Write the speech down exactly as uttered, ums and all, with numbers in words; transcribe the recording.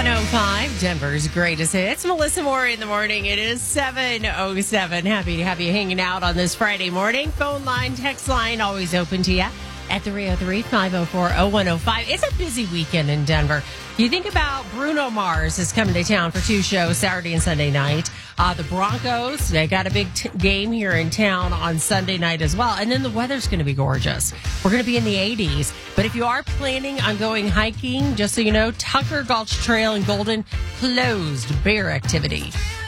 oh five, Denver's greatest hits. Melissa Moore in the morning. It is seven oh seven. Happy to have you hanging out on this Friday morning. Phone line, text line, always open to you at three oh three, five oh four, oh one oh five. It's a busy weekend in Denver. You think about Bruno Mars is coming to town for two shows, Saturday and Sunday night. Uh, the Broncos, they got a big t- game here in town on Sunday night as well. And then the weather's going to be gorgeous. We're going to be in the eighties. But if you are planning on going hiking, just so you know, Tucker Gulch Trail in Golden closed bear activity.